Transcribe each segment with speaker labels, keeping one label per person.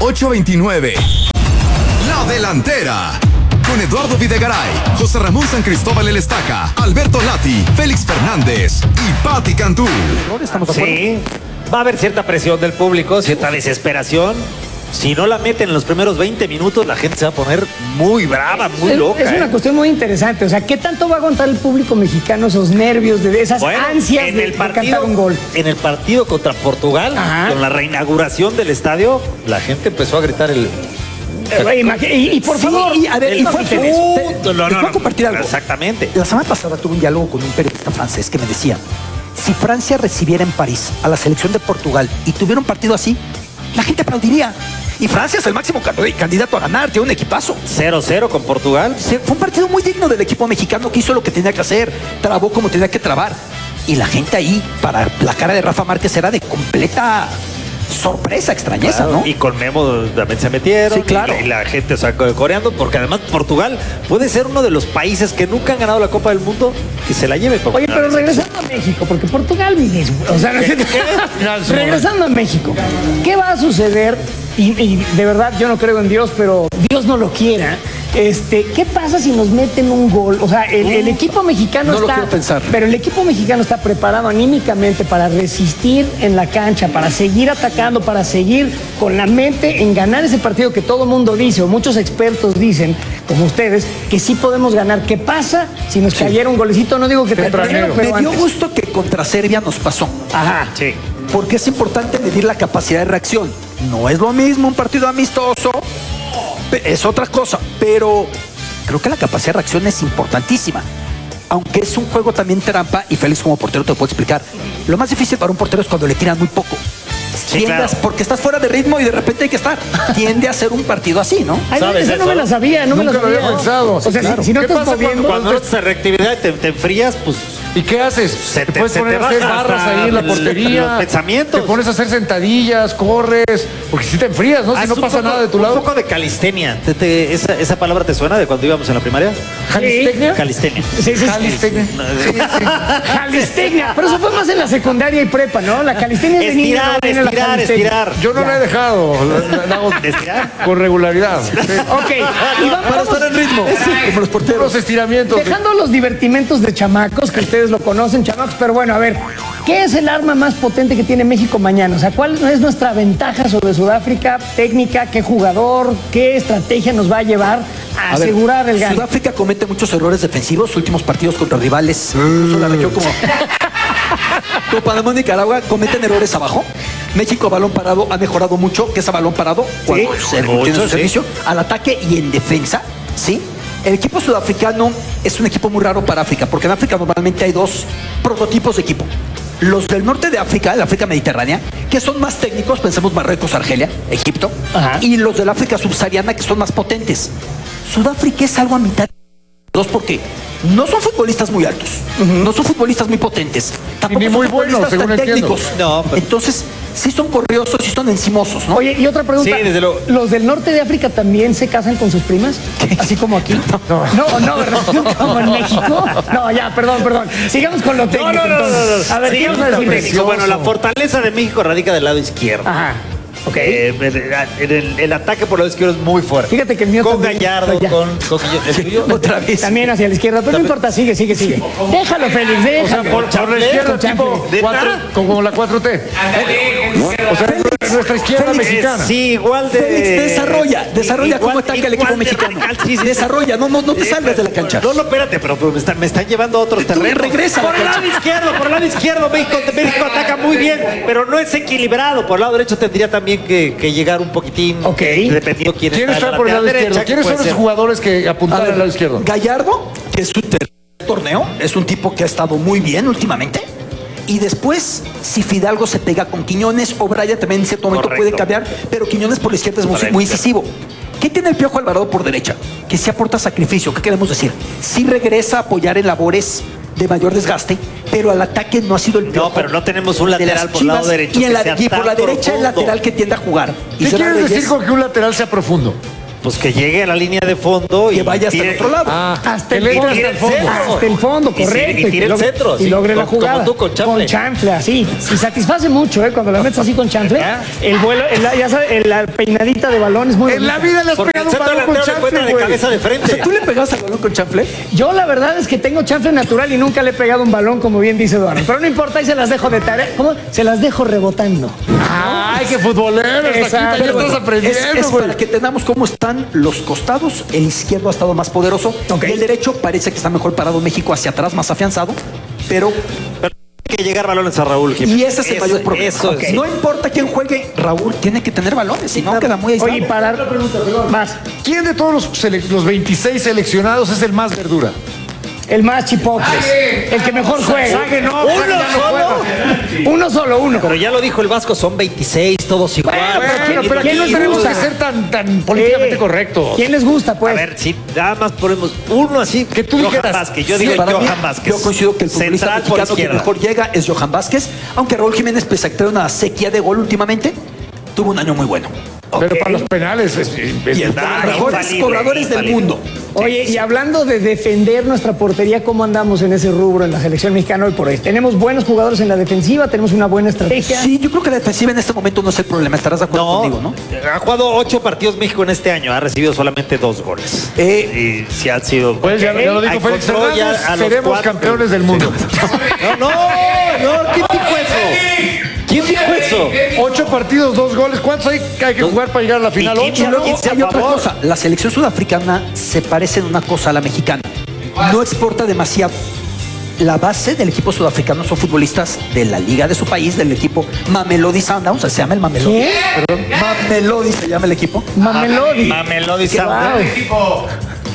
Speaker 1: 829. La Delantera. Con Eduardo Videgaray, José Ramón San Cristóbal El Estaca, Alberto Lati, Félix Fernández y Pati Cantú.
Speaker 2: ¿Estamos de acuerdo? Sí, va a haber cierta presión del público, cierta desesperación. Si no la meten en los primeros 20 minutos, la gente se va a poner muy brava, muy loca.
Speaker 3: Es una cuestión muy interesante. O sea, ¿qué tanto va a aguantar el público mexicano esos nervios, de esas ansias de cantar un gol?
Speaker 2: En el partido contra Portugal, con la reinauguración del estadio, la gente empezó a gritar el...
Speaker 3: Y por favor,
Speaker 4: a ver, y fue
Speaker 2: no,
Speaker 4: compartir algo.
Speaker 2: Exactamente.
Speaker 4: La semana pasada tuve un diálogo con un periodista francés que me decía, si Francia recibiera en París a la selección de Portugal y tuviera un partido así, la gente aplaudiría. Y Francia es el máximo candidato a ganar, tiene un equipazo.
Speaker 2: 0-0 con Portugal.
Speaker 4: Fue un partido muy digno del equipo mexicano que hizo lo que tenía que hacer, trabó como tenía que trabar. Y la gente ahí, para la cara de Rafa Márquez, era de completa sorpresa, extrañeza,
Speaker 2: claro,
Speaker 4: ¿no?
Speaker 2: Y con Memo también se metieron.
Speaker 4: Sí, claro.
Speaker 2: Y la gente, o sea, coreando, porque además Portugal puede ser uno de los países que nunca han ganado la Copa del Mundo que se la lleve.
Speaker 3: Oye, pero regresando a México, porque Portugal, o sea, regresando a México, ¿qué va a suceder? Y de verdad yo no creo en Dios, pero Dios no lo quiera. ¿Qué pasa si nos meten un gol? O sea, el equipo mexicano
Speaker 4: no lo quiero pensar.
Speaker 3: Pero el equipo mexicano está preparado anímicamente para resistir en la cancha, para seguir atacando, para seguir con la mente en ganar ese partido que todo el mundo dice, o muchos expertos dicen, como ustedes, que sí podemos ganar. ¿Qué pasa si nos cayera un golecito? No digo que tempranero, pero
Speaker 4: me dio
Speaker 3: antes.
Speaker 4: gusto que contra Serbia nos pasó.
Speaker 3: Ajá.
Speaker 2: Sí.
Speaker 4: Porque es importante medir la capacidad de reacción. No es lo mismo un partido amistoso, es otra cosa, pero creo que la capacidad de reacción es importantísima. Aunque es un juego también trampa, y Félix como portero te lo puedo explicar. Lo más difícil para un portero es cuando le tiran muy poco.
Speaker 2: Sí, claro.
Speaker 4: Porque estás fuera de ritmo y de repente hay que estar. Tiende a ser un partido así, ¿no?
Speaker 3: Ay, esa no me la sabía, no me la
Speaker 5: Nunca
Speaker 3: sabía.
Speaker 5: lo había pensado.
Speaker 3: O sea,
Speaker 5: Claro.
Speaker 3: si no
Speaker 5: ¿Qué
Speaker 3: estás
Speaker 5: pasa
Speaker 3: moviendo...
Speaker 2: Cuando no estás reactividad te enfrías, pues...
Speaker 5: ¿Y qué haces?
Speaker 2: Se
Speaker 5: te
Speaker 2: te-
Speaker 5: puedes
Speaker 2: se
Speaker 5: poner
Speaker 2: te
Speaker 5: a hacer
Speaker 2: baja
Speaker 5: barras
Speaker 2: hasta
Speaker 5: ahí en la
Speaker 2: los
Speaker 5: portería.
Speaker 2: pensamientos.
Speaker 5: Te pones a hacer sentadillas, corres. Porque si te enfrías, ¿no? Si no pasa nada de tu lado.
Speaker 2: Un poco de calistenia. ¿Esa palabra te suena de cuando íbamos en la primaria?
Speaker 5: ¿Calistecnia?
Speaker 2: Calistenia.
Speaker 3: Sí.
Speaker 5: Calistecnia.
Speaker 3: Calistecnia. Pero eso fue más en la secundaria y prepa, ¿no? La calistecnia es de niño.
Speaker 2: Estirar.
Speaker 5: Yo no la he dejado. La hago con regularidad. Sí.
Speaker 3: Ok. Y
Speaker 4: Para estar en ritmo, como los porteros.
Speaker 5: Los estiramientos.
Speaker 3: Dejando los divertimentos de chamacos, que ustedes lo conocen, chamacos, pero bueno, a ver, ¿qué es el arma más potente que tiene México mañana? O sea, ¿cuál es nuestra ventaja sobre Sudáfrica? ¿Técnica? ¿Qué jugador? ¿Qué estrategia nos va a llevar a asegurar el gane?
Speaker 4: Sudáfrica comete muchos errores defensivos, últimos partidos contra rivales, incluso la región como Panamá y Nicaragua cometen errores abajo. México a balón parado ha mejorado mucho, que es a balón parado cuando se tiene su servicio, al ataque y en defensa, ¿sí? El equipo sudafricano es un equipo muy raro para África, porque en África normalmente hay dos prototipos de equipo. Los del norte de África, la África mediterránea, que son más técnicos, pensemos Marruecos, Argelia, Egipto, y los del África subsahariana, que son más potentes. Sudáfrica es algo a mitad de dos, porque no son futbolistas muy altos, no son futbolistas muy potentes, tampoco
Speaker 5: ni
Speaker 4: son
Speaker 5: muy buenos,
Speaker 4: futbolistas
Speaker 5: según
Speaker 4: tan
Speaker 5: entiendo.
Speaker 4: técnicos.
Speaker 2: No, pero-
Speaker 4: Entonces, sí son corriosos, sí son encimosos, ¿no?
Speaker 3: Oye, y otra pregunta.
Speaker 2: Sí, desde luego.
Speaker 3: ¿Los del norte de África también se casan con sus primas? Así como aquí. No, ¿verdad? Como en México. No, ya, perdón. Sigamos con lo técnico. Entonces. A ver,
Speaker 2: Sí,
Speaker 3: ¿qué vamos a decir?
Speaker 2: técnico. Bueno, la fortaleza de México radica del lado izquierdo.
Speaker 3: Ajá. Ok.
Speaker 2: El ataque por el lado izquierdo es muy fuerte.
Speaker 3: Fíjate que el mío
Speaker 2: con
Speaker 3: también.
Speaker 2: Gallardo,
Speaker 3: Ya.
Speaker 2: con el tuyo.
Speaker 4: Otra vez.
Speaker 3: También hacia la izquierda, pero no importa, sigue. Déjalo, Félix, déjalo.
Speaker 5: Por la izquierda, tipo
Speaker 2: ¿De
Speaker 5: 4,
Speaker 2: nada?
Speaker 5: como la 4T. O sea, nuestra izquierda
Speaker 4: Félix,
Speaker 5: mexicana.
Speaker 2: Sí, igual de...
Speaker 4: Félix, desarrolla cómo ataca el equipo
Speaker 2: igual de
Speaker 4: mexicano.
Speaker 2: radical, sí.
Speaker 4: Desarrolla, no te salgas de la cancha.
Speaker 2: No, espérate, pero me están llevando a otros terrenos.
Speaker 4: regresa a la
Speaker 2: por el lado izquierdo, México ataca muy bien, pero no es equilibrado. Por el lado derecho tendría también que llegar un poquitín,
Speaker 3: Ok.
Speaker 2: dependiendo quién
Speaker 5: ¿Quién
Speaker 2: está
Speaker 5: está por el lado
Speaker 2: derecha,
Speaker 5: izquierdo? ¿Quiénes son
Speaker 2: puede
Speaker 5: los
Speaker 2: ser.
Speaker 5: jugadores que apuntan al lado izquierdo?
Speaker 4: Gallardo, que es su tercer torneo, es un tipo que ha estado muy bien últimamente. Y después, si Fidalgo se pega con Quiñones, o Brian también en cierto momento
Speaker 2: Correcto.
Speaker 4: puede cambiar, pero Quiñones por la izquierda es
Speaker 2: Correcto.
Speaker 4: muy incisivo. ¿Qué tiene el Piojo Alvarado por derecha? Que sí aporta sacrificio. ¿Qué queremos decir? Sí regresa a apoyar en labores de mayor desgaste, pero al ataque no ha sido el Piojo.
Speaker 2: No, pero no tenemos un
Speaker 4: de las
Speaker 2: lateral por el lado
Speaker 4: Chivas,
Speaker 2: derecho
Speaker 4: y,
Speaker 2: que sea
Speaker 4: y por
Speaker 2: tan
Speaker 4: la derecha el
Speaker 2: profundo.
Speaker 4: lateral que tiende a jugar. Y
Speaker 5: ¿Qué
Speaker 4: será
Speaker 5: quieres decir
Speaker 4: Reyes.
Speaker 5: con que un lateral sea profundo?
Speaker 2: Pues que llegue a la línea de fondo y
Speaker 4: Que vaya hasta el otro lado.
Speaker 3: Hasta
Speaker 5: que le entre
Speaker 2: tire
Speaker 5: hasta el fondo.
Speaker 2: centro.
Speaker 3: Hasta el fondo,
Speaker 2: Y
Speaker 3: correcto.
Speaker 2: y tire el centro.
Speaker 3: Y
Speaker 2: sí,
Speaker 3: logre la
Speaker 2: como
Speaker 3: jugada.
Speaker 2: tú, con chanfle.
Speaker 3: Con chanfle, así. Y satisface mucho, cuando la metes así con chanfle. El vuelo, ya sabes, la peinadita de balón es muy
Speaker 5: En la
Speaker 3: bonita.
Speaker 5: vida le has
Speaker 2: Porque
Speaker 5: pegado
Speaker 2: el
Speaker 5: un
Speaker 2: centro
Speaker 5: balón con
Speaker 2: delantero le encuentra
Speaker 5: chanfle,
Speaker 2: de
Speaker 5: güey.
Speaker 2: cabeza de
Speaker 4: O sea,
Speaker 2: frente.
Speaker 4: ¿tú le pegabas al balón con chanfle?
Speaker 3: Yo la verdad es que tengo chanfle natural y nunca le he pegado un balón, como bien dice Eduardo. Pero no importa, ahí se las dejo de tarea. ¿Cómo? Se las dejo rebotando.
Speaker 5: Ay, qué futbolero. Hasta
Speaker 3: Exacto.
Speaker 5: aquí ya estás aprendiendo,
Speaker 4: Es
Speaker 5: güey.
Speaker 4: para que tengamos cómo están los costados. El izquierdo ha estado más poderoso.
Speaker 3: Ok.
Speaker 4: Y el derecho parece que está mejor parado México hacia atrás, más afianzado. Pero
Speaker 2: Hay que llegar balones a Raúl Jiménez.
Speaker 4: y ese es el mayor problema.
Speaker 2: Eso es.
Speaker 4: No importa quién juegue, Raúl tiene que tener balones, si no queda muy aislado.
Speaker 3: Oye, para... Más.
Speaker 5: ¿Quién de todos los 26 seleccionados es el más verdura?
Speaker 3: El más chipotle. El que mejor juega.
Speaker 5: no,
Speaker 2: ¿Uno
Speaker 5: ya no
Speaker 2: solo?
Speaker 5: juega.
Speaker 3: Uno solo, uno.
Speaker 2: Pero ya lo dijo el Vasco, son 26, todos igual.
Speaker 5: Bueno, pero aquí
Speaker 3: ¿quién
Speaker 5: no
Speaker 3: les
Speaker 5: tenemos
Speaker 3: gusta?
Speaker 5: que ser tan políticamente correctos.
Speaker 3: ¿Quién les gusta,
Speaker 2: A
Speaker 3: pues?
Speaker 2: ver, si nada más ponemos uno así.
Speaker 5: Que tú
Speaker 2: Johan
Speaker 5: dijeras.
Speaker 2: Vázquez. Yo
Speaker 4: Sí,
Speaker 2: digo
Speaker 4: para mí,
Speaker 2: Johan Vázquez.
Speaker 4: Yo coincido que el futbolista
Speaker 2: Central por
Speaker 4: mexicano que
Speaker 2: izquierda.
Speaker 4: mejor llega es Johan Vázquez, aunque Raúl Jiménez, pese a que trae una sequía de gol últimamente, tuvo un año muy bueno.
Speaker 5: Pero para los penales es
Speaker 4: Y es de
Speaker 2: Ah,
Speaker 4: los mejores
Speaker 2: infalible,
Speaker 4: cobradores del
Speaker 2: infalible.
Speaker 4: mundo.
Speaker 3: Oye, y hablando de defender nuestra portería, ¿cómo andamos en ese rubro en la selección mexicana hoy por hoy? Tenemos buenos jugadores en la defensiva, tenemos una buena estrategia.
Speaker 4: Sí, yo creo que la defensiva en este momento no es el problema. Estarás de acuerdo conmigo, ¿no?
Speaker 2: Ha jugado 8 partidos México en este año, ha recibido solamente 2 goles.
Speaker 4: Eh,
Speaker 2: Y si han sido.
Speaker 5: Pues ya lo dijo Félix
Speaker 2: encontró ya
Speaker 5: Fernández,
Speaker 2: a los
Speaker 5: seremos
Speaker 2: 4.
Speaker 5: campeones del mundo.
Speaker 2: No, ¿quién dijo eso? ¿Quién dijo eso?
Speaker 5: 8 partidos, 2 goles. ¿Cuántos hay que jugar para llegar a la final?
Speaker 2: ¿Y quién
Speaker 5: 8,
Speaker 2: luego-
Speaker 5: ¿no?
Speaker 2: ¿Quién se
Speaker 4: hay otra
Speaker 2: favor?
Speaker 4: cosa. La selección sudafricana se parece en una cosa a la mexicana. No exporta demasiado. La base del equipo sudafricano son futbolistas de la liga de su país, del equipo Mamelodi Sundowns, se llama el Mamelodi.
Speaker 3: ¿Qué?
Speaker 4: Mamelodi se llama el equipo.
Speaker 3: Mamelodi.
Speaker 2: Mamelodi
Speaker 3: Qué
Speaker 2: Sundowns.
Speaker 3: guau.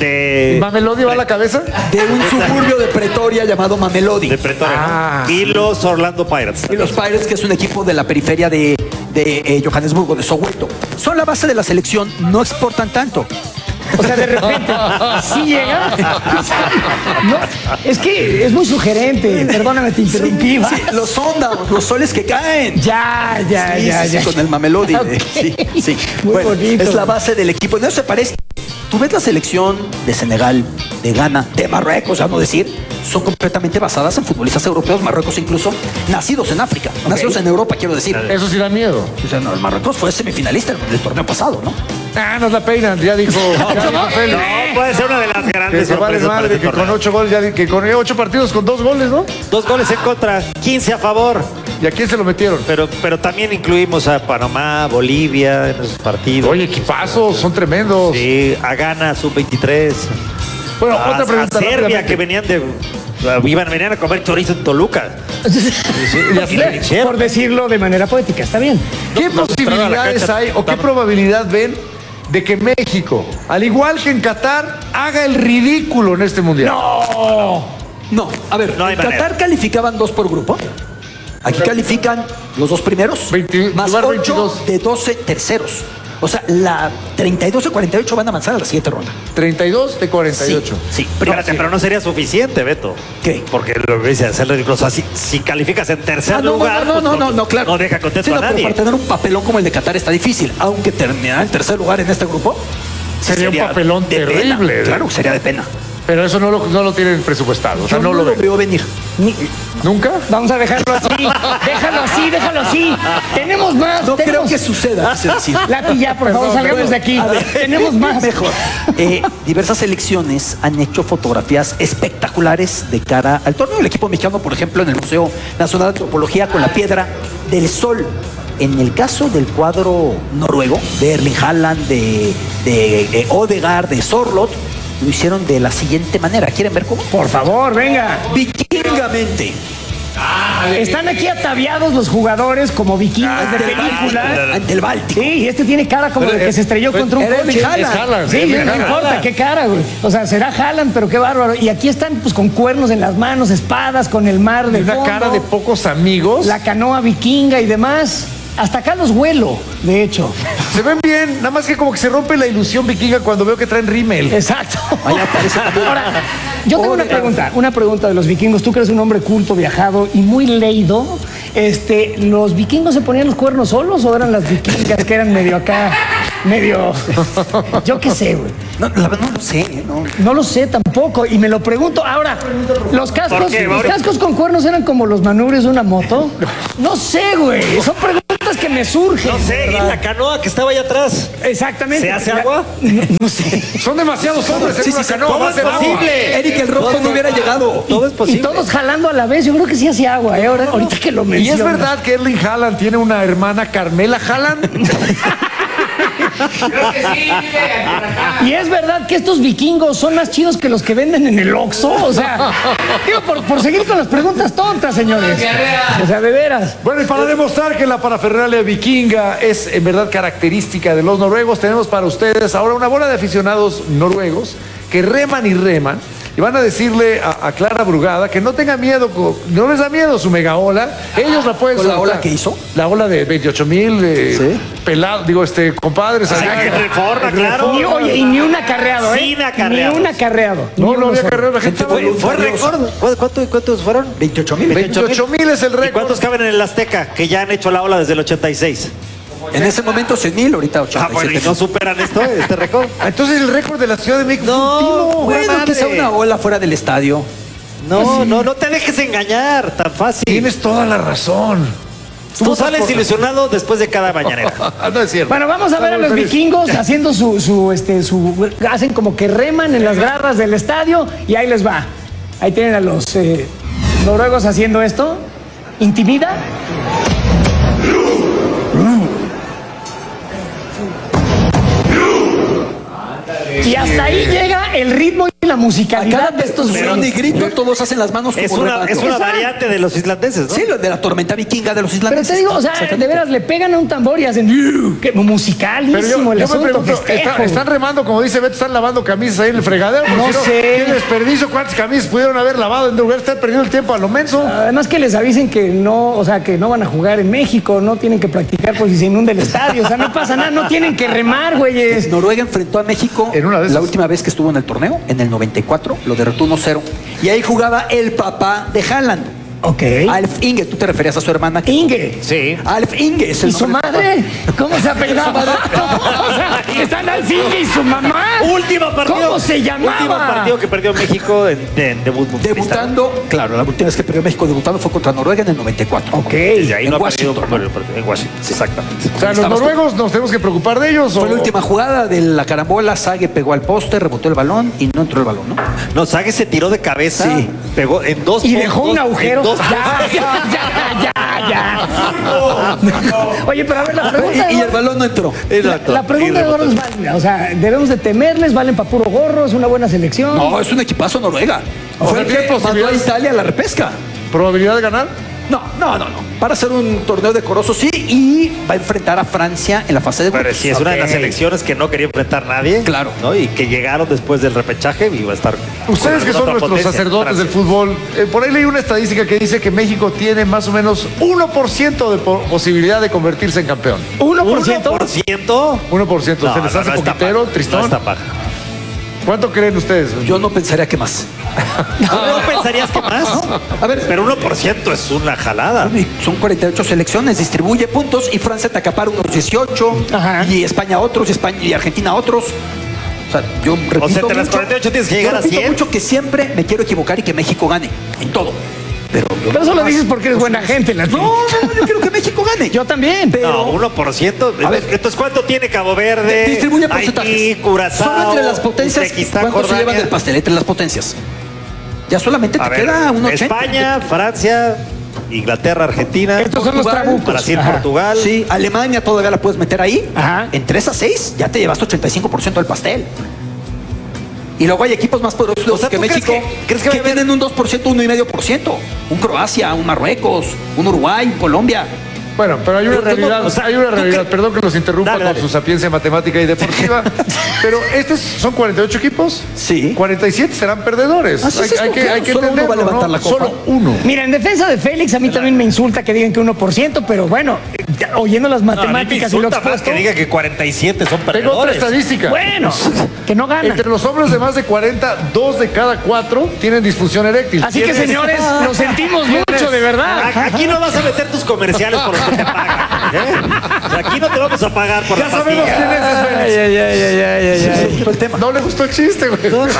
Speaker 2: De
Speaker 5: ¿Mamelodi va a la cabeza?
Speaker 4: De un suburbio de Pretoria llamado Mamelodi.
Speaker 2: Pretoria, ¿no?
Speaker 5: Ah,
Speaker 2: Y los Orlando Pirates.
Speaker 4: Y los Pirates, que es un equipo de la periferia de Johannesburgo, de Soweto. Son la base de la selección, no exportan tanto.
Speaker 3: O sea, de repente, sí llega. No, es que es muy sugerente. Perdóname, te interrumpí. ¿va?
Speaker 4: Sí, los Sundowns, los soles que caen.
Speaker 3: Ya,
Speaker 4: Sí, sí, con el Mamelodi.
Speaker 3: Ok.
Speaker 4: Sí, sí.
Speaker 3: Muy
Speaker 4: Bueno,
Speaker 3: bonito.
Speaker 4: es la base del equipo. No se parece. Tú ves la selección de Senegal, de Ghana, de Marruecos, ya no decir, son completamente basadas en futbolistas europeos, Marruecos incluso, nacidos en África, nacidos en Europa, quiero decir.
Speaker 5: Eso sí da miedo.
Speaker 4: O sea, no, el Marruecos fue semifinalista del torneo pasado, ¿no?
Speaker 5: Ah, nos la peinan, ya dijo. Ya dijo Félix.
Speaker 2: No, puede ser una de las
Speaker 5: Que
Speaker 2: grandes
Speaker 5: se vale
Speaker 2: sorpresas para
Speaker 5: madre,
Speaker 2: este
Speaker 5: que con
Speaker 2: torneo.
Speaker 5: 8 goles, que con 8 partidos con 2 goles, ¿no?
Speaker 2: 2 goles en contra, 15 a favor.
Speaker 5: ¿Y a quién se lo metieron?
Speaker 2: Pero también incluimos a Panamá, Bolivia en esos partidos.
Speaker 5: Oye, equipazos, son tremendos.
Speaker 2: Sí, a Ghana, sub-23.
Speaker 5: Bueno,
Speaker 2: a,
Speaker 5: otra pregunta.
Speaker 2: a Serbia,
Speaker 5: rápidamente.
Speaker 2: que venían a comer chorizo en Toluca. Y le dijeron.
Speaker 3: Por decirlo de manera poética, está bien.
Speaker 5: ¿Qué
Speaker 2: No,
Speaker 5: posibilidades
Speaker 2: la cancha
Speaker 5: hay o qué
Speaker 2: estaba-
Speaker 5: probabilidad ven de que México, al igual que en Qatar, haga el ridículo en este mundial?
Speaker 4: No, a ver,
Speaker 2: No hay
Speaker 4: en Qatar
Speaker 2: manera.
Speaker 4: calificaban 2 por grupo. Aquí califican los 2 primeros,
Speaker 5: 20
Speaker 4: más
Speaker 5: lugar
Speaker 4: 8
Speaker 5: 22.
Speaker 4: de 12 terceros. O sea, la 32 de 48 van a avanzar a la siguiente ronda.
Speaker 5: 32 de 48.
Speaker 4: Sí,
Speaker 2: Espérate, pero no sería suficiente, Beto.
Speaker 4: ¿Qué?
Speaker 2: Porque lo que dice hacer ridículo. O sea, si calificas en tercer lugar, pues
Speaker 4: no, claro.
Speaker 2: no deja contento
Speaker 4: Sí, no,
Speaker 2: a
Speaker 4: pero
Speaker 2: nadie.
Speaker 4: para tener un papelón como el de Qatar está difícil, aunque terminar en tercer lugar en este grupo sí
Speaker 5: Sería un papelón
Speaker 4: de pena.
Speaker 5: terrible.
Speaker 4: Claro, sería de pena.
Speaker 5: Pero eso no lo tienen presupuestado. O sea,
Speaker 4: Yo
Speaker 5: no lo ven.
Speaker 4: veo venir.
Speaker 5: ¿Nunca?
Speaker 3: Vamos a dejarlo así. Déjalo así. Tenemos más.
Speaker 4: No creo
Speaker 3: tenemos...
Speaker 4: que suceda. quise decir.
Speaker 3: Lati, ya, por favor,
Speaker 5: Perdón,
Speaker 3: salgamos
Speaker 5: perdón.
Speaker 3: de aquí.
Speaker 4: A ver.
Speaker 3: Tenemos más.
Speaker 4: Mejor. Diversas selecciones han hecho fotografías espectaculares de cara al torneo. El equipo mexicano, por ejemplo, en el Museo Nacional de Antropología con la Piedra del Sol. En el caso del cuadro noruego, de Erling Haaland, de Odegaard, de Sorloth, lo hicieron de la siguiente manera. ¿Quieren ver cómo?
Speaker 3: Por favor, venga.
Speaker 4: Vikingamente.
Speaker 3: Están aquí ataviados los jugadores como vikingos de película.
Speaker 4: Ante el Báltico.
Speaker 3: Sí, y este tiene cara como de que se estrelló contra un
Speaker 4: era
Speaker 3: coche.
Speaker 4: Erling Haaland.
Speaker 5: Es Haaland,
Speaker 3: Sí,
Speaker 5: Erling
Speaker 3: no
Speaker 5: Haaland.
Speaker 3: importa qué cara, güey. O sea, será Haaland, pero qué bárbaro. Y aquí están pues con cuernos en las manos, espadas, con el mar del
Speaker 5: Una
Speaker 3: fondo,
Speaker 5: cara de pocos amigos.
Speaker 3: la canoa vikinga y demás. Hasta acá los vuelo, de hecho.
Speaker 5: Se ven bien, nada más que como que se rompe la ilusión vikinga cuando veo que traen rímel.
Speaker 3: Exacto.
Speaker 4: Ahí aparece también.
Speaker 3: Ahora, yo tengo una pregunta de los vikingos. Tú que eres un hombre culto, viajado y muy leído. ¿Los vikingos se ponían los cuernos solos o eran las vikingas que eran medio acá? medio. Yo qué sé, güey.
Speaker 4: No, la verdad no lo sé, ¿no?
Speaker 3: No lo sé tampoco. Y me lo pregunto. Ahora, ¿los cascos con cuernos eran como los manubrios de una moto? No sé, güey. Son preguntas que me surgen.
Speaker 2: No sé, y
Speaker 3: ¿verdad?
Speaker 2: la canoa que estaba allá atrás.
Speaker 3: Exactamente.
Speaker 2: ¿Se hace agua?
Speaker 3: No sé.
Speaker 5: Son demasiados hombres en una canoa.
Speaker 2: todo
Speaker 5: va a
Speaker 2: es
Speaker 5: ser agua.
Speaker 2: posible.
Speaker 4: Eric, el rojo no hubiera llegado.
Speaker 2: Todo es
Speaker 3: Y
Speaker 2: posible.
Speaker 3: todos jalando a la vez. Yo creo que sí hacía agua, ¿eh? Ahorita que lo
Speaker 5: ¿Y
Speaker 3: mencionas.
Speaker 5: es verdad que Erling Haaland tiene una hermana Carmela Haaland?
Speaker 3: Y es verdad que estos vikingos son más chidos que los que venden en el Oxxo. O sea, digo, por seguir con las preguntas tontas, señores. O sea, de veras.
Speaker 5: Bueno, y para demostrar que la parafernalia vikinga es en verdad característica de los noruegos, tenemos para ustedes ahora una bola de aficionados noruegos que reman y reman. Y van a decirle a Clara Brugada que no tenga miedo, no les da miedo su mega ola. Ellos la pueden
Speaker 4: ¿Con la
Speaker 5: soltar.
Speaker 4: ola que hizo?
Speaker 5: La ola de 28,000 pelados, compadres. allá.
Speaker 2: que Reforma, claro.
Speaker 3: Y ni un acarreado, ¿eh?
Speaker 2: Sin acarreados.
Speaker 3: Ni un acarreado.
Speaker 5: No,
Speaker 3: Ni
Speaker 5: no
Speaker 3: uno
Speaker 5: había
Speaker 3: solo.
Speaker 5: carrera, la gente estaba
Speaker 2: Fue récord. ¿Cuántos fueron?
Speaker 4: 28,000.
Speaker 5: 28,000 es el
Speaker 2: ¿Y
Speaker 5: récord.
Speaker 2: cuántos caben en el Azteca? Que ya han hecho la ola desde el 86.
Speaker 4: En ese momento 100,000, ahorita
Speaker 2: Ah, bueno, ¿y
Speaker 4: 87,000.
Speaker 2: no superan este récord?
Speaker 5: Entonces el récord de la Ciudad de México
Speaker 2: No,
Speaker 5: fue un timo.
Speaker 4: Bueno, que sea una ola fuera del estadio.
Speaker 2: No te dejes engañar, tan fácil.
Speaker 5: Tienes toda la razón.
Speaker 2: Tú sales ilusionado después de cada mañanera.
Speaker 5: No es cierto.
Speaker 3: Bueno, vamos a ver a los vikingos haciendo hacen como que reman en las garras del estadio y ahí les va. Ahí tienen a los noruegos haciendo esto. ¿Intimida? Y hasta ahí llega el ritmo y la
Speaker 4: A
Speaker 3: musicalidad
Speaker 4: cada
Speaker 3: de estos
Speaker 4: percusión y
Speaker 3: güeyes.
Speaker 4: grito, todos hacen las manos
Speaker 2: Es
Speaker 4: como
Speaker 2: una
Speaker 4: remando.
Speaker 2: variante de los islandeses, ¿no?
Speaker 4: Sí, lo de la tormenta vikinga de los
Speaker 3: Pero
Speaker 4: islandeses.
Speaker 3: te digo, o sea, de veras, le pegan a un tambor y hacen que musicalísimo
Speaker 5: Pero yo
Speaker 3: el
Speaker 5: me
Speaker 3: asunto,
Speaker 5: pregunto,
Speaker 3: festejo.
Speaker 5: ¿están remando, como dice Beto, están lavando camisas ahí en el fregadero? Porque
Speaker 3: No
Speaker 5: si
Speaker 3: sé.
Speaker 5: ¿Qué desperdicio? ¿Cuántas camisas pudieron haber lavado en lugar de estar perdiendo el tiempo a lo menso?
Speaker 3: Además que les avisen que no, o sea, que no van a jugar en México, no tienen que practicar por si se inunda el estadio, o sea, no pasa nada, no tienen que remar, güeyes.
Speaker 4: Noruega enfrentó a México
Speaker 5: En una de esas.
Speaker 4: la última vez que estuvo en el torneo, en el 94, lo derrotó 1-0. Y ahí jugaba el papá de Haaland.
Speaker 3: Ok.
Speaker 4: Alf Inge, tú te referías a su hermana.
Speaker 3: Inge.
Speaker 2: Sí.
Speaker 4: Alf Inge es el
Speaker 3: ¿Y su
Speaker 4: nombre del
Speaker 3: madre? ¿Cómo se apellidaba? O sea, están al Inge y su mamá.
Speaker 2: Último partido.
Speaker 3: ¿Cómo se llamaba?
Speaker 2: Último partido que perdió México en debut mundialista.
Speaker 4: Debutando, claro, la última vez que perdió México debutando fue contra Noruega en el 94.
Speaker 3: Ok.
Speaker 2: Desde ahí
Speaker 4: en
Speaker 2: no ha perdido
Speaker 4: Washington,
Speaker 2: por el partido. En Washington, exactamente.
Speaker 5: O sea, ¿los
Speaker 4: estabas tú.
Speaker 5: noruegos nos tenemos que preocupar de ellos?
Speaker 4: Fue
Speaker 5: o-
Speaker 4: la última jugada de la carambola, Sague pegó al poste, rebotó el balón y no entró el balón, ¿no?
Speaker 2: No, Sague se tiró de cabeza,
Speaker 4: Sí.
Speaker 2: pegó en dos
Speaker 3: Y dejó un agujero.
Speaker 2: en dos-
Speaker 3: Ya. Oye, pero a ver, la pregunta
Speaker 4: Y el balón no entró.
Speaker 3: La pregunta de Eduardo es válida. O sea, ¿debemos de temerles? ¿Valen para puro gorro? ¿Es una buena selección?
Speaker 4: No, es un equipazo Noruega.
Speaker 5: O
Speaker 4: Fue
Speaker 5: sea,
Speaker 4: el
Speaker 5: ¿tiene
Speaker 4: que mandó a
Speaker 5: posibilidades?
Speaker 4: Italia a la repesca.
Speaker 5: ¿Probabilidad de ganar?
Speaker 4: No. Para hacer un torneo decoroso, sí, y va a enfrentar a Francia en la fase de
Speaker 2: Pero
Speaker 4: grupos.
Speaker 2: sí, es una de las
Speaker 3: Ok.
Speaker 2: selecciones que no quería enfrentar nadie.
Speaker 4: Claro.
Speaker 2: ¿no? Y que llegaron después del repechaje y va a estar.
Speaker 5: Ustedes
Speaker 2: con
Speaker 5: que son
Speaker 2: otra
Speaker 5: nuestros
Speaker 2: potencia,
Speaker 5: sacerdotes del
Speaker 2: Francia.
Speaker 5: fútbol, por ahí leí una estadística que dice que México tiene más o menos 1% de posibilidad de convertirse en campeón.
Speaker 3: 1%.
Speaker 2: 1%.
Speaker 5: 1%.
Speaker 2: No,
Speaker 5: ¿Se les
Speaker 2: no,
Speaker 5: hace
Speaker 2: no está
Speaker 5: poquitero,
Speaker 2: paja.
Speaker 5: Tristón?
Speaker 2: No está paja.
Speaker 5: ¿Cuánto creen ustedes?
Speaker 4: Yo no pensaría que más.
Speaker 2: ¿No pensarías que más?
Speaker 4: A ver,
Speaker 2: Pero 1% es una jalada.
Speaker 4: son 48 selecciones, distribuye puntos y Francia te acapara unos 18
Speaker 3: Ajá.
Speaker 4: y España otros, y Argentina otros. O sea, yo repito
Speaker 2: O sea, entre las
Speaker 4: mucho,
Speaker 2: 48 tienes que
Speaker 4: yo
Speaker 2: llegar a
Speaker 4: repito
Speaker 2: 100.
Speaker 4: mucho que siempre me quiero equivocar y que México gane en todo. Pero
Speaker 3: eso lo dices porque eres buena gente.
Speaker 4: No, yo quiero que México gane.
Speaker 3: Yo también.
Speaker 2: No, 1%.
Speaker 4: A ver.
Speaker 2: Entonces, ¿cuánto tiene Cabo Verde?
Speaker 4: Distribuye porcentajes.
Speaker 2: Haití, Curazao.
Speaker 4: Solo entre las potencias,
Speaker 2: Uzbekistán,
Speaker 4: ¿cuántos se llevan
Speaker 2: Jordania?
Speaker 4: del pastel? Entre las potencias. Ya solamente te
Speaker 2: A ver,
Speaker 4: queda un 80.
Speaker 2: España, Francia, Inglaterra, Argentina,
Speaker 3: Estos son los
Speaker 4: Portugal,
Speaker 3: trabucos.
Speaker 2: Brasil,
Speaker 3: Ajá.
Speaker 2: Portugal.
Speaker 4: Sí, Alemania todavía la puedes meter ahí.
Speaker 3: Ajá.
Speaker 4: En 3 a 6 ya te llevaste 85% del pastel. Y luego hay equipos más poderosos
Speaker 2: O sea,
Speaker 4: que
Speaker 2: ¿tú crees
Speaker 4: México
Speaker 2: crees que va a haber-
Speaker 4: tienen un 2%, 1,5%. Un Croacia, un Marruecos, un Uruguay, un Colombia.
Speaker 5: Bueno, pero hay una
Speaker 2: Tú no-
Speaker 5: realidad,
Speaker 2: o sea,
Speaker 5: hay una
Speaker 2: ¿tú
Speaker 5: realidad.
Speaker 2: qué?
Speaker 5: Perdón que los interrumpa
Speaker 2: Dale, dale.
Speaker 5: con su sapiencia matemática y deportiva. Pero estos son 48 equipos.
Speaker 4: Sí.
Speaker 5: 47 serán perdedores.
Speaker 4: Así es
Speaker 5: hay
Speaker 4: esto,
Speaker 5: que,
Speaker 4: claro.
Speaker 5: hay que
Speaker 4: Solo uno
Speaker 5: entenderlo,
Speaker 4: va a levantar
Speaker 5: ¿no?
Speaker 4: la copa.
Speaker 5: Solo uno.
Speaker 3: Mira, en defensa de Félix, a mí también me insulta que digan que 1%, pero bueno, oyendo las matemáticas y lo
Speaker 2: más
Speaker 3: expuesto.
Speaker 2: que diga que 47 son
Speaker 5: Tengo otra
Speaker 2: perdedores.
Speaker 5: estadística.
Speaker 3: Bueno, que no ganan.
Speaker 5: Entre los hombres de más de 40, 2 de cada 4 tienen disfunción eréctil.
Speaker 3: Así que,
Speaker 5: ¿Quiénes?
Speaker 3: señores, lo sentimos mucho, de verdad.
Speaker 2: Aquí no vas a meter tus comerciales por los que te pagan. Aquí no te vamos a pagar por
Speaker 5: Ya
Speaker 2: la
Speaker 5: sabemos
Speaker 2: pastilla.
Speaker 5: quién es Félix. No le gustó el chiste, güey.
Speaker 2: No,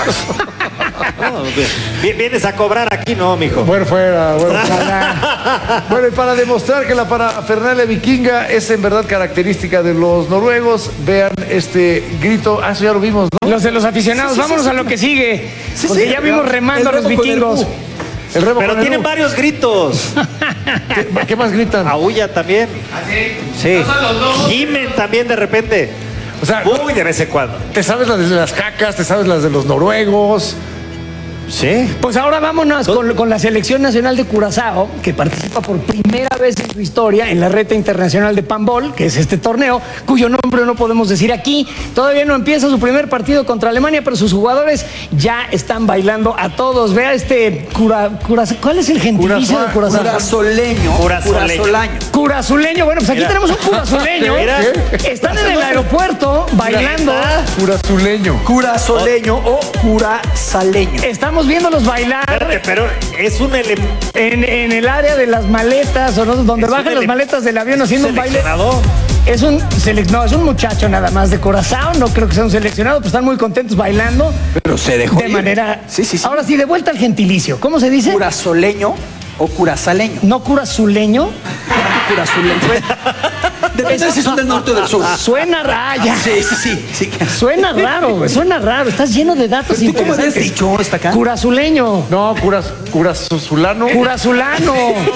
Speaker 2: vienes a cobrar aquí, no, mijo.
Speaker 5: Bueno, fuera. Bueno, y para demostrar que la parafernalia vikinga es en verdad característica de los noruegos, vean este grito. Eso ya lo vimos, ¿no?
Speaker 3: Los de los aficionados, vámonos a lo que sigue. Porque ya vimos remando a los vikingos.
Speaker 5: El remo
Speaker 2: Pero
Speaker 5: con el
Speaker 2: tienen
Speaker 5: U.
Speaker 2: varios gritos.
Speaker 5: ¿Qué más gritan?
Speaker 2: Aúlla también. Sí. Gimen también de repente.
Speaker 5: O sea,
Speaker 2: Muy de vez en cuando.
Speaker 5: te sabes las de las cacas, te sabes las de los noruegos.
Speaker 2: Sí.
Speaker 3: Pues ahora vámonos con la Selección Nacional de Curazao, que participa por primera vez en su historia en la Reta Internacional de Pambol, que es este torneo, cuyo nombre no podemos decir aquí. Todavía no empieza su primer partido contra Alemania, pero sus jugadores ya están bailando a todos. Vea este ¿cuál es el gentilicio de Curazao?
Speaker 4: Curazoleño.
Speaker 3: Curazuleño. Bueno, pues aquí
Speaker 2: Mira.
Speaker 3: tenemos un curazuleño.
Speaker 2: Mira.
Speaker 3: Están en el aeropuerto bailando.
Speaker 5: Curazuleño.
Speaker 4: Curazoleño o curazaleño.
Speaker 3: Estamos viéndolos bailar.
Speaker 2: Espérate, pero es un elemento.
Speaker 3: En el área de las maletas, o no, donde bajan las maletas del avión haciendo un baile. Es un muchacho nada más de Curazao, no creo que sea un seleccionado, pues están muy contentos bailando.
Speaker 4: Pero se dejó
Speaker 3: De
Speaker 4: ir.
Speaker 3: manera.
Speaker 4: Sí.
Speaker 3: Ahora sí, de vuelta al gentilicio. ¿Cómo se dice?
Speaker 4: Curazoleño o curazaleño.
Speaker 3: No curazuleño.
Speaker 4: Curazuleño. Depende si son del norte o del sur.
Speaker 3: Suena raya.
Speaker 4: Sí.
Speaker 3: Suena raro, güey. Suena raro. Estás lleno de datos
Speaker 4: ¿Tú cómo habías
Speaker 3: interesantes.
Speaker 4: dicho hasta acá?
Speaker 3: Curazuleño.
Speaker 5: No, curazulano.
Speaker 3: Curazulano.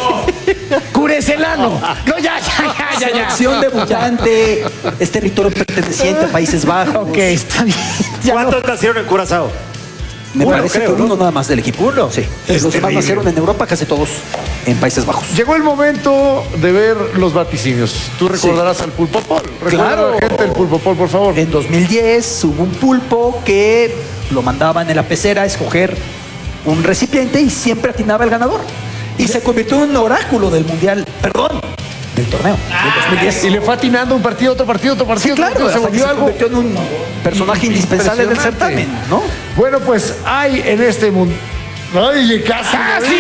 Speaker 3: Curecelano. No, ya.
Speaker 4: Selección debutante. Es territorio perteneciente a Países Bajos.
Speaker 3: Ok, está bien. Ya no.
Speaker 2: ¿Cuántos nacieron en Curazao?
Speaker 4: Me
Speaker 2: Uno,
Speaker 4: parece
Speaker 2: creo,
Speaker 4: que
Speaker 2: ¿no?
Speaker 4: uno nada más del equipo.
Speaker 2: Uno.
Speaker 4: Sí.
Speaker 2: Es
Speaker 4: Los demás
Speaker 2: terrible.
Speaker 4: nacieron en Europa, casi todos en Países Bajos.
Speaker 5: Llegó el momento de ver los vaticinios. Tú recordarás al Pulpo Pol. Recuerda
Speaker 4: Claro.
Speaker 5: a la gente del Pulpo Pol, por favor.
Speaker 4: En 2010 hubo un pulpo que lo mandaban en la pecera a escoger un recipiente y siempre atinaba el ganador. Y se convirtió en un oráculo del mundial, del torneo, del 2010.
Speaker 5: Y le fue atinando un partido, otro partido, otro partido.
Speaker 4: Claro,
Speaker 5: se
Speaker 4: hasta que
Speaker 5: volvió
Speaker 4: se
Speaker 5: algo.
Speaker 4: convirtió en un personaje indispensable del
Speaker 5: Impresionante.
Speaker 4: certamen, ¿no?
Speaker 5: Bueno, pues hay en este mundo. ¡Ay, casi!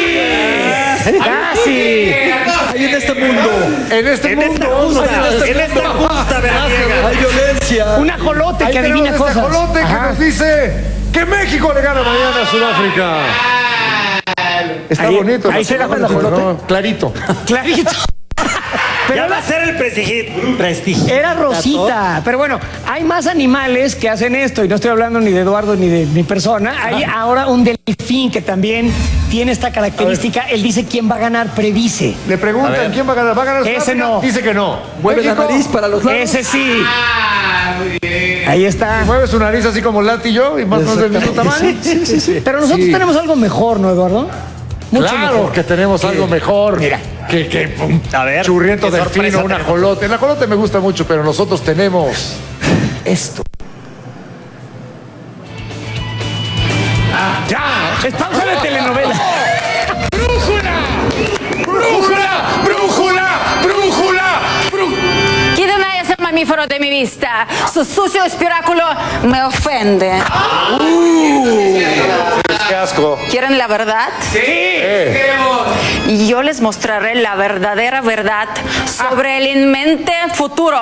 Speaker 3: ¡Casi!
Speaker 4: Hay en este mundo.
Speaker 5: En este mundo.
Speaker 2: En esta justa veraniega.
Speaker 4: Hay violencia.
Speaker 3: Un ajolote
Speaker 5: Ahí
Speaker 3: que
Speaker 5: tenemos
Speaker 3: adivina
Speaker 5: este
Speaker 3: cosas.
Speaker 5: ajolote que
Speaker 3: Ajá.
Speaker 5: nos dice que México le gana mañana a Sudáfrica. Está
Speaker 3: Ahí-
Speaker 5: bonito.
Speaker 3: ahí se llama el ajolote.
Speaker 5: ¿no? Clarito.
Speaker 3: Clarito.
Speaker 2: Ya va a ser el prestigio.
Speaker 3: Era Rosita. Pero bueno, hay más animales que hacen esto. Y no estoy hablando ni de Eduardo ni de mi persona. Hay ahora un delfín que también tiene esta característica. Él dice quién va a ganar, predice.
Speaker 5: Le preguntan quién va a ganar. ¿Va a ganar
Speaker 3: Ese
Speaker 5: Sudáfrica?
Speaker 3: no.
Speaker 5: Dice que no.
Speaker 4: Mueve la
Speaker 5: México,
Speaker 4: nariz para los lados.
Speaker 3: Ese sí. Ahí está.
Speaker 5: mueve su nariz así como Lati y yo y más o menos del mismo tamaño.
Speaker 3: Pero nosotros
Speaker 5: Sí.
Speaker 3: tenemos algo mejor, ¿no, Eduardo? Mucho
Speaker 5: Claro
Speaker 3: mejor.
Speaker 5: que tenemos algo mejor.
Speaker 3: Mira.
Speaker 5: Que un
Speaker 2: A ver,
Speaker 5: churriento
Speaker 2: qué
Speaker 5: delfino,
Speaker 2: sorpresa
Speaker 5: un
Speaker 2: tenemos.
Speaker 5: ajolote. El ajolote me gusta mucho, pero nosotros tenemos esto.
Speaker 3: Ya. Es pausa de telenovela.
Speaker 6: Quítame ese mamífero de mi vista. Su sucio espiráculo me ofende.
Speaker 5: ¡Qué asco!
Speaker 6: ¿Quieren la verdad? Y yo les mostraré la verdadera verdad sobre el inminente futuro.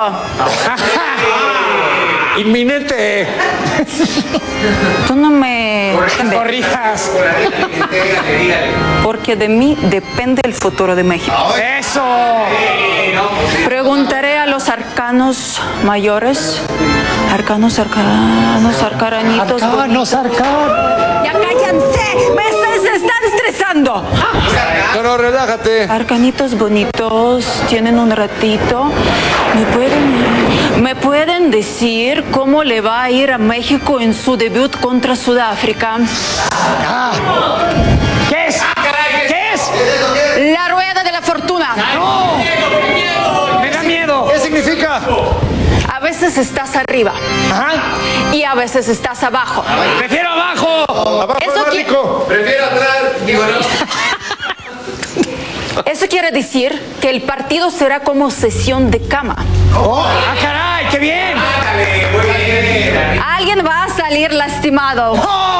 Speaker 5: Inminente.
Speaker 6: Tú no me
Speaker 3: Corrijas.
Speaker 6: porque de mí depende el futuro de México.
Speaker 3: Eso.
Speaker 6: Preguntaré a los arcanos mayores, arcanitos.
Speaker 3: Arcanos, arcanos.
Speaker 6: Ya cállense, se están estresando.
Speaker 5: No, relájate.
Speaker 6: Arcanitos bonitos, tienen un ratito. ¿Me pueden decir cómo le va a ir a México en su debut contra Sudáfrica?
Speaker 3: ¿Qué es? ¿Qué es?
Speaker 6: La rueda de la fortuna.
Speaker 3: Me da miedo.
Speaker 5: ¿Qué significa?
Speaker 6: A veces estás arriba
Speaker 3: Ajá.
Speaker 6: y a veces estás abajo.
Speaker 3: Prefiero abajo.
Speaker 5: Abajo
Speaker 6: Eso
Speaker 5: es más
Speaker 6: qui-
Speaker 5: rico.
Speaker 6: Eso quiere decir que el partido será como sesión de cama.
Speaker 3: ¡Ah, caray! ¡Qué bien!
Speaker 6: Alguien va a salir lastimado.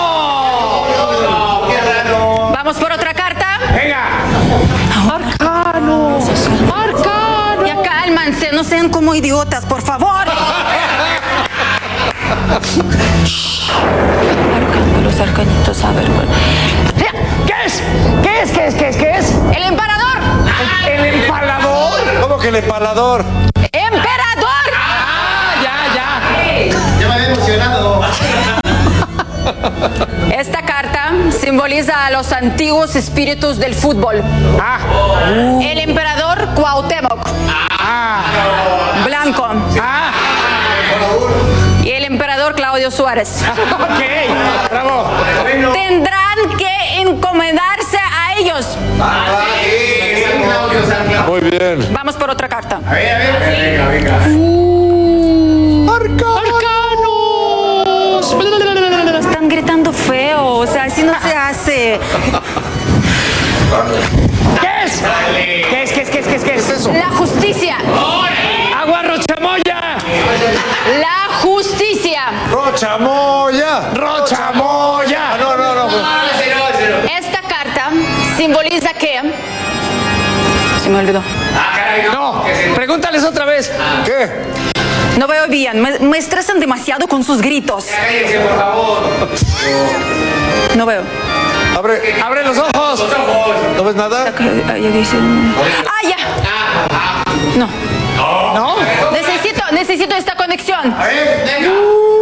Speaker 6: Vamos por otra carta.
Speaker 3: Venga.
Speaker 6: Ya cálmanse no sean como idiotas, por favor. Los arcañitos, a ver.
Speaker 3: ¿Qué es?
Speaker 6: El emperador.
Speaker 3: ¿El empalador?
Speaker 5: ¿Cómo que el empalador?
Speaker 6: ¡Emperador!
Speaker 7: Ya me había emocionado.
Speaker 6: Esta carta simboliza a los antiguos espíritus del fútbol. El emperador Cuauhtémoc. Blanco. Y el emperador Claudio Suárez.
Speaker 3: Ok, bravo.
Speaker 6: Tendrán que encomendarse a ellos.
Speaker 5: Muy bien.
Speaker 6: Vamos por otra carta.
Speaker 7: A ver. Venga.
Speaker 6: Están gritando feo, o sea, así no se hace.
Speaker 3: ¿Qué es eso?
Speaker 6: La justicia.
Speaker 3: ¡Agua Rochamoya!
Speaker 6: La justicia.
Speaker 5: ¡Rochamoya! No.
Speaker 6: Esta carta simboliza que... Se me olvidó.
Speaker 3: No, pregúntales otra vez.
Speaker 5: ¿Qué?
Speaker 6: No veo bien, me estresan demasiado con sus gritos.
Speaker 7: Cállense, por favor.
Speaker 6: No veo.
Speaker 5: Abre los ojos. ¿No ves nada?
Speaker 6: Ya dice... ¡Ah, ya! No. Necesito esta conexión.
Speaker 7: A ver, venga.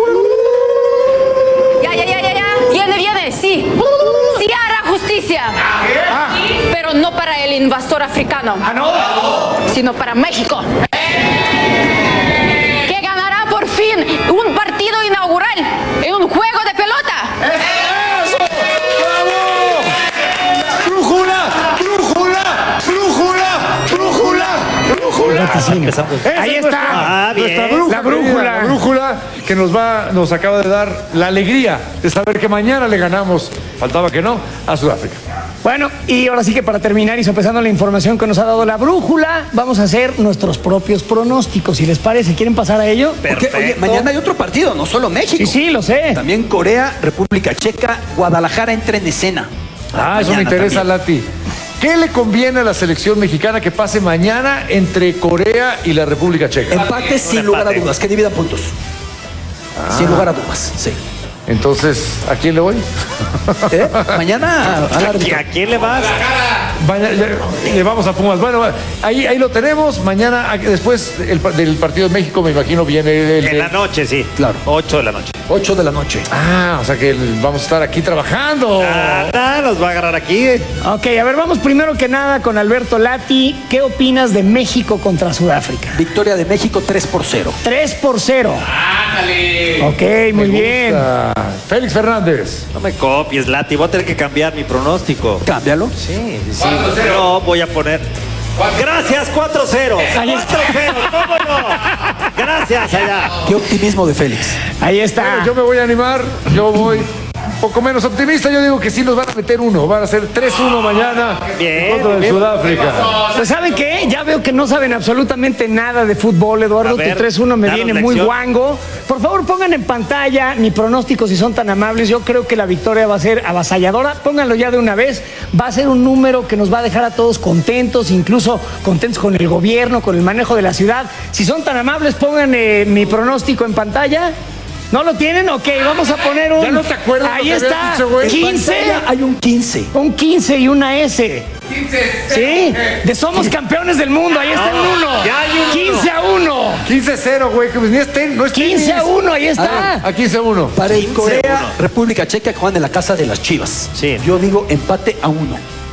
Speaker 6: Ya. Viene, sí. Sí hará justicia. Pero no para el invasor africano. Sino para México. Que ganará por fin un partido inaugural en un juego de pelota.
Speaker 5: ¡Eso! ¡Bravo! ¡Brújula!
Speaker 3: Ahí está.
Speaker 5: Nuestra
Speaker 3: La brújula.
Speaker 5: La brújula que nos acaba de dar la alegría de saber que mañana le ganamos, faltaba que no, a Sudáfrica.
Speaker 3: Bueno, y ahora sí que para terminar y sopesando la información que nos ha dado la brújula, vamos a hacer nuestros propios pronósticos. Si les parece, ¿quieren pasar a ello?
Speaker 4: Porque, oye, mañana hay otro partido, no solo México.
Speaker 3: Sí, lo sé.
Speaker 4: También Corea, República Checa, Guadalajara entra en escena.
Speaker 5: Eso me
Speaker 4: Mañana
Speaker 5: interesa,
Speaker 4: también.
Speaker 5: Lati. ¿Qué le conviene a la selección mexicana que pase mañana entre Corea y la República Checa?
Speaker 4: Empate sin lugar a dudas, que dividan puntos. Sin lugar a dudas, sí.
Speaker 5: Entonces, ¿a quién le voy?
Speaker 4: Mañana al árbitro.
Speaker 2: ¿A quién le vas?
Speaker 5: Le vamos a Pumas. Bueno, ahí lo tenemos. Mañana, después del partido de México, me imagino, viene
Speaker 2: En la noche, sí.
Speaker 4: Claro.
Speaker 2: 8 de la noche.
Speaker 4: 8 de la noche.
Speaker 5: O sea que vamos a estar aquí trabajando.
Speaker 2: Nos va a agarrar aquí.
Speaker 3: Ok, a ver, vamos primero que nada con Alberto Lati. ¿Qué opinas de México contra Sudáfrica?
Speaker 4: Victoria de México 3-0.
Speaker 3: 3-0.
Speaker 7: Ándale.
Speaker 3: Ok, muy bien.
Speaker 5: Félix Fernández.
Speaker 2: No me copies, Lati. Voy a tener que cambiar mi pronóstico.
Speaker 4: Cámbialo.
Speaker 2: Sí.
Speaker 7: 4-0.
Speaker 2: No, voy a poner... Gracias, 4-0. 4-0, ¿cómo no? Gracias, allá.
Speaker 4: Qué optimismo de Félix.
Speaker 3: Ahí está.
Speaker 5: Yo me voy a animar. Yo voy un poco menos optimista. Yo digo que sí nos van a meter uno. Van a ser 3-1 mañana.
Speaker 2: Bien,
Speaker 5: en contra de
Speaker 2: bien.
Speaker 5: Sudáfrica.
Speaker 3: Pues ¿saben qué? Ya veo que no saben absolutamente nada de fútbol, Eduardo.
Speaker 2: A ver,
Speaker 3: Tu 3-1 me
Speaker 2: danos
Speaker 3: viene muy
Speaker 2: lección.
Speaker 3: guango. Por favor, pongan en pantalla mi pronóstico si son tan amables. Yo creo que la victoria va a ser avasalladora. Pónganlo ya de una vez. Va a ser un número que nos va a dejar a todos contentos, incluso contentos con el gobierno, con el manejo de la ciudad. Si son tan amables, pongan mi pronóstico en pantalla. ¿No lo tienen? Ok, vamos a poner un...
Speaker 5: ¿Ya no te acuerdas
Speaker 3: Ahí
Speaker 5: lo que habías
Speaker 3: está.
Speaker 5: dicho, güey?
Speaker 3: 15.
Speaker 4: Hay un 15.
Speaker 3: Un 15 y una S.
Speaker 7: 15.
Speaker 3: Sí, de Somos Campeones del Mundo, ahí está el 1.
Speaker 2: Ya hay un
Speaker 3: 15-1.
Speaker 5: 15-0, güey. Que ni es no es
Speaker 3: 15-1, ahí está.
Speaker 5: A 15-1.
Speaker 4: Para el
Speaker 2: 15-1.
Speaker 4: Corea, República Checa, que juegan en la casa de las Chivas.
Speaker 2: Sí.
Speaker 4: Yo digo empate a 1.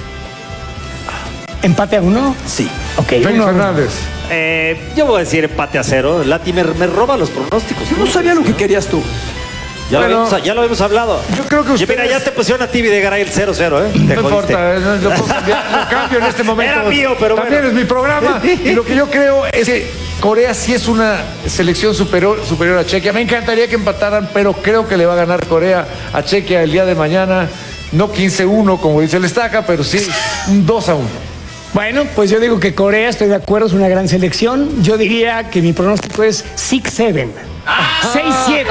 Speaker 3: ¿Empate a 1?
Speaker 4: Sí.
Speaker 3: Ok,
Speaker 5: Félix
Speaker 3: 1-1.
Speaker 5: Fernández.
Speaker 2: Yo voy a decir empate a 0. Lati me roba los pronósticos.
Speaker 4: Yo no sabía lo que querías tú.
Speaker 2: Ya,
Speaker 5: Bueno,
Speaker 2: ya lo habíamos hablado.
Speaker 5: Yo creo que
Speaker 2: Mira,
Speaker 5: ustedes...
Speaker 2: ya te pusieron a ti Videgaray el 0-0, ¿eh? Te
Speaker 5: No
Speaker 2: jodiste.
Speaker 5: importa, lo puedo cambiar, lo cambio en este momento.
Speaker 2: Era mío, pero
Speaker 5: también
Speaker 2: bueno.
Speaker 5: es mi programa. Y lo que yo creo es que Corea sí es una selección superior a Chequia. Me encantaría que empataran, pero creo que le va a ganar Corea a Chequia el día de mañana. No 15-1, como dice el Estaca, pero sí un 2-1.
Speaker 3: Bueno, pues yo digo que Corea, estoy de acuerdo, es una gran selección. Yo diría que mi pronóstico es 6-7. 6-7.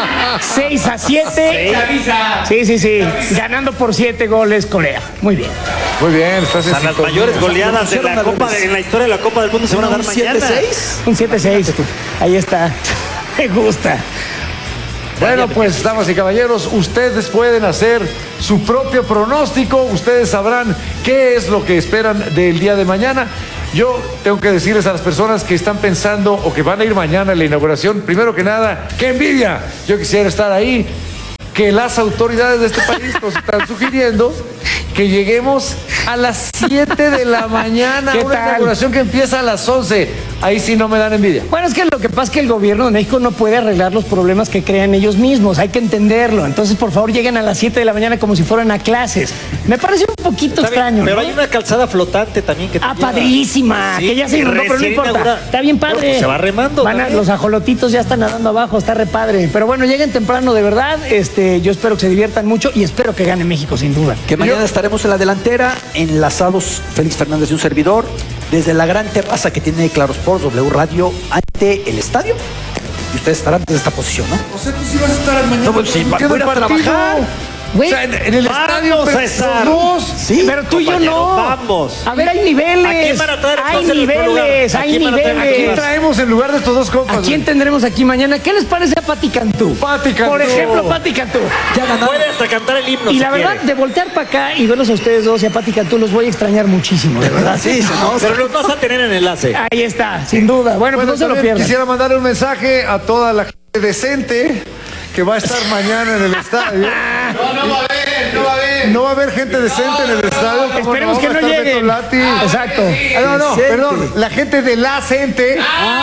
Speaker 3: 6-7. Sí. Ganando por 7 goles Corea. Muy bien.
Speaker 5: Muy bien, estás en
Speaker 2: Las
Speaker 5: sintonía.
Speaker 2: mayores goleadas de la Copa, en la historia de la Copa del Mundo se van a dar
Speaker 4: ¿Un
Speaker 2: mañana.
Speaker 4: 7-6?
Speaker 3: Un 7-6. Ahí está. Me gusta.
Speaker 5: Bueno, pues, damas y caballeros, ustedes pueden hacer su propio pronóstico. Ustedes sabrán qué es lo que esperan del día de mañana. Yo tengo que decirles a las personas que están pensando o que van a ir mañana a la inauguración, primero que nada, ¡qué envidia! Yo quisiera estar ahí. Que las autoridades de este país nos están sugiriendo que lleguemos a las 7 de la mañana.
Speaker 3: ¿Qué
Speaker 5: Una
Speaker 3: tal?
Speaker 5: inauguración que empieza a las 11. Ahí sí no me dan envidia.
Speaker 3: Bueno, es que lo que pasa es que el gobierno de México no puede arreglar los problemas que crean ellos mismos. Hay que entenderlo. Entonces, por favor, lleguen a las 7 de la mañana como si fueran a clases. Me parece un poquito
Speaker 2: Está bien,
Speaker 3: extraño,
Speaker 2: pero
Speaker 3: ¿no?
Speaker 2: hay una calzada flotante también que te lleva.
Speaker 3: Padrísima,
Speaker 2: Sí,
Speaker 3: que ya se inundó, pero no
Speaker 2: recién
Speaker 3: importa.
Speaker 2: inaugurada.
Speaker 3: Está bien padre.
Speaker 2: Bueno, se va remando también.
Speaker 3: Los ajolotitos ya están nadando abajo, está re padre. Pero bueno, lleguen temprano, de verdad. Yo espero que se diviertan mucho y espero que gane México, sin duda.
Speaker 4: Que mañana estaremos en la delantera, enlazados Félix Fernández y un servidor, desde la gran terraza que tiene Claro Sports, W Radio, ante el estadio. Y ustedes estarán desde esta posición, ¿no?
Speaker 5: O sea, tú sí vas a estar mañana.
Speaker 4: No, pues sí,
Speaker 5: ¿Qué
Speaker 4: voy a ir a
Speaker 5: partido?
Speaker 4: trabajar.
Speaker 3: Güey,
Speaker 5: O sea, en el estadio,
Speaker 2: vamos
Speaker 5: pero
Speaker 2: a estar.
Speaker 5: los dos.
Speaker 4: Sí,
Speaker 3: pero tú y yo
Speaker 2: compañero,
Speaker 3: no.
Speaker 2: vamos.
Speaker 3: A ver, hay niveles.
Speaker 2: ¿A quién van a traer
Speaker 3: Hay
Speaker 2: entonces en primer lugar?
Speaker 3: niveles,
Speaker 2: ¿A
Speaker 3: hay
Speaker 2: quién van a traer? ¿A
Speaker 5: ¿Quién
Speaker 3: niveles.
Speaker 5: traemos en lugar de estos dos compas?
Speaker 3: ¿A quién tendremos aquí mañana? ¿Qué les parece a Pati Cantú?
Speaker 5: Pati Cantú.
Speaker 3: Por ejemplo, Pati Cantú.
Speaker 4: Ya ganaron.
Speaker 2: Puede hasta cantar el himno
Speaker 3: Y
Speaker 2: si
Speaker 3: la verdad,
Speaker 2: quiere.
Speaker 3: de voltear para acá y verlos a ustedes dos y a Pati Cantú, los voy a extrañar muchísimo, de verdad.
Speaker 4: Sí, se nos-
Speaker 2: Pero los vas a tener en enlace.
Speaker 3: Ahí está, sin duda. Bueno, pues
Speaker 5: Bueno,
Speaker 3: no se lo
Speaker 5: también
Speaker 3: pierdan.
Speaker 5: quisiera mandarle un mensaje a toda la gente decente que va a estar mañana en el estadio.
Speaker 7: No va a haber.
Speaker 5: No va a haber gente decente en el estadio. ¿Cómo
Speaker 3: Esperemos que
Speaker 5: Va a
Speaker 3: no
Speaker 5: estar
Speaker 3: lleguen.
Speaker 5: Beto Lati.
Speaker 3: Exacto.
Speaker 5: No,
Speaker 4: Decente.
Speaker 5: perdón. La gente de la gente.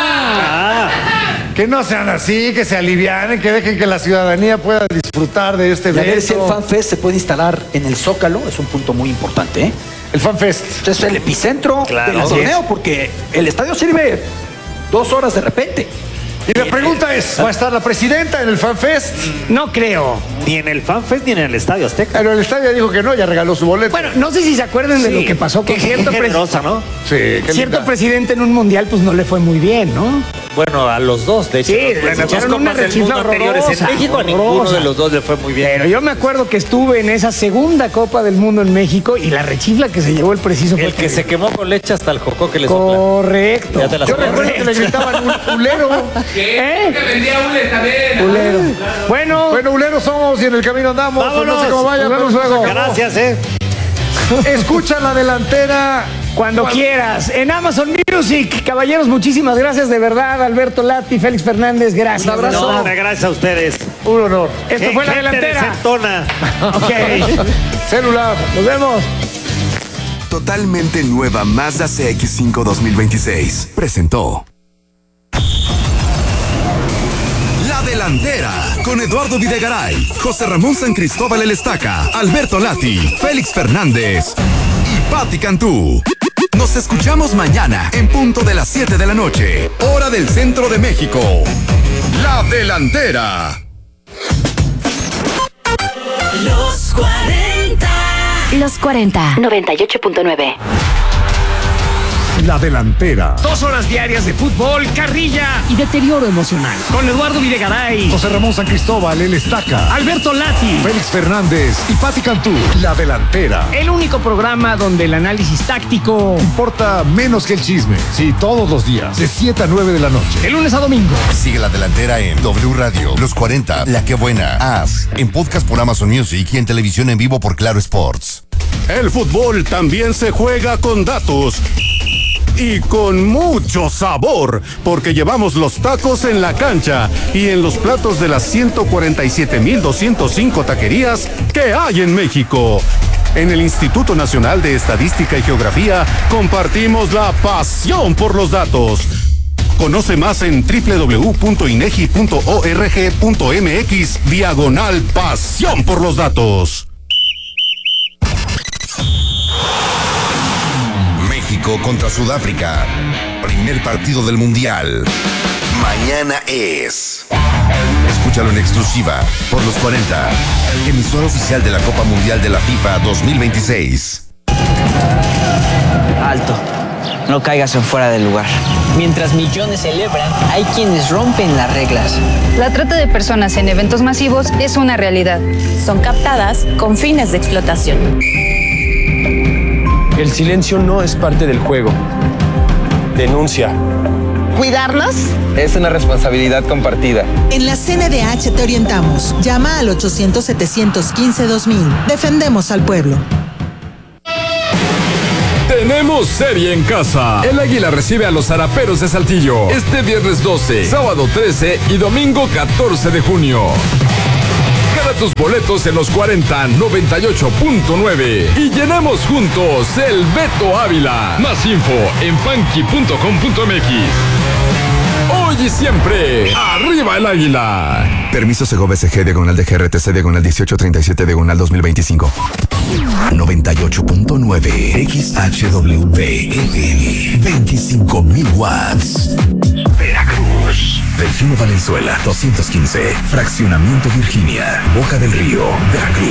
Speaker 5: Que no sean así, que se alivianen, que dejen que la ciudadanía pueda disfrutar de este
Speaker 4: Y a ver si el
Speaker 5: evento.
Speaker 4: FanFest se puede instalar en el Zócalo, es un punto muy importante, ¿eh?
Speaker 5: El FanFest.
Speaker 4: Es el epicentro
Speaker 2: Claro.
Speaker 4: del torneo, porque el estadio sirve 2 horas de repente.
Speaker 5: Y la pregunta es, ¿va a estar la presidenta en el FanFest?
Speaker 3: No creo.
Speaker 2: Ni en el FanFest ni en el Estadio Azteca.
Speaker 5: Pero el estadio dijo que no, ya regaló su boleto.
Speaker 3: Bueno, no sé si se acuerdan de lo que pasó con
Speaker 2: Qué
Speaker 3: cierto,
Speaker 2: generosa, ¿no?
Speaker 5: sí, qué
Speaker 3: cierto
Speaker 5: linda.
Speaker 3: presidente en un mundial, pues no le fue muy bien, ¿no?
Speaker 2: Bueno, a los dos, de hecho.
Speaker 3: Sí,
Speaker 2: en
Speaker 3: les
Speaker 2: las
Speaker 3: echaron
Speaker 2: dos
Speaker 3: una
Speaker 2: copas del
Speaker 3: rechifla
Speaker 2: mundo anteriores
Speaker 3: horrorosa,
Speaker 2: en México, a ninguno
Speaker 3: horrorosa.
Speaker 2: de los dos le fue muy bien.
Speaker 3: Pero yo me acuerdo que estuve en esa segunda Copa del Mundo en México y la rechifla que se llevó el preciso fue
Speaker 2: El que se quemó con leche hasta el jocó que le sopla.
Speaker 3: Correcto.
Speaker 2: Ya te la
Speaker 5: Yo
Speaker 2: sabes.
Speaker 5: recuerdo que le gritaban ulero.
Speaker 3: ¿Eh?
Speaker 7: Que vendía hule también.
Speaker 3: Culero. Bueno,
Speaker 5: Bueno, uleros somos y en el camino andamos. Pues
Speaker 2: Vámonos.
Speaker 5: no sé cómo vaya,
Speaker 3: Nos
Speaker 5: pero
Speaker 3: vemos luego.
Speaker 2: Gracias,
Speaker 5: escucha la delantera.
Speaker 3: cuando quieras. En Amazon Music. Caballeros, muchísimas gracias de verdad. Alberto Lati, Félix Fernández, gracias.
Speaker 4: Un abrazo.
Speaker 2: No, gracias a ustedes.
Speaker 5: Un honor.
Speaker 3: Esto fue la
Speaker 2: Gente
Speaker 3: delantera.
Speaker 2: decentona.
Speaker 3: Ok.
Speaker 5: Celular.
Speaker 3: Nos vemos.
Speaker 1: Totalmente nueva Mazda CX-5 2026 presentó La Delantera con Eduardo Videgaray, José Ramón San Cristóbal El Estaca, Alberto Lati, Félix Fernández y Pati Cantú. Nos escuchamos mañana en punto de las 7 de la noche, hora del centro de México. La Delantera.
Speaker 8: Los 40. Los 40. 98.9.
Speaker 1: La Delantera.
Speaker 3: 2 horas diarias de fútbol, carrilla y deterioro emocional. Con Eduardo Videgaray,
Speaker 5: José Ramón San Cristóbal, El Estaca,
Speaker 3: Alberto Lati.
Speaker 5: Félix Fernández y Pati Cantú. La Delantera.
Speaker 3: El único programa donde el análisis táctico,
Speaker 5: Importa menos que el chisme. Sí, todos los días, de 7 a 9 de la noche.
Speaker 3: de lunes a domingo.
Speaker 1: Sigue La Delantera en W Radio, Los 40, La Que Buena, As, en podcast por Amazon Music y en televisión en vivo por Claro Sports.
Speaker 9: El fútbol también se juega con datos. Y con mucho sabor, porque llevamos los tacos en la cancha y en los platos de las 147,205 taquerías que hay en México. En el Instituto Nacional de Estadística y Geografía compartimos la pasión por los datos. Conoce más en www.inegi.org.mx/pasión por los datos.
Speaker 1: México contra Sudáfrica. Primer partido del Mundial. Mañana es. Escúchalo en exclusiva por Los 40. Emisora oficial de la Copa Mundial de la FIFA 2026.
Speaker 10: Alto. No caigas en fuera del lugar. Mientras millones celebran, hay quienes rompen las reglas.
Speaker 6: La trata de personas en eventos masivos es una realidad.
Speaker 11: Son captadas con fines de explotación.
Speaker 12: El silencio no es parte del juego. Denuncia.
Speaker 13: ¿Cuidarnos?
Speaker 12: Es una responsabilidad compartida.
Speaker 13: En la CNDH te orientamos. Llama al 800-715-2000. Defendemos al pueblo.
Speaker 14: Tenemos serie en casa. El Águila recibe a los Zaraperos de Saltillo este viernes 12, sábado 13 y domingo 14 de junio. Gana tus boletos en los 40 98.9 y llenemos juntos el Beto Ávila. Más info en funky.com.mx. Hoy y siempre, ¡arriba el Águila!
Speaker 1: Permiso Segovia SG diagonal de GRTC diagonal 1837 diagonal 2025. 98.9 XHWP FM 25.000 watts. Veracruz. Delfino Valenzuela 215. Fraccionamiento Virginia. Boca del Río. Veracruz.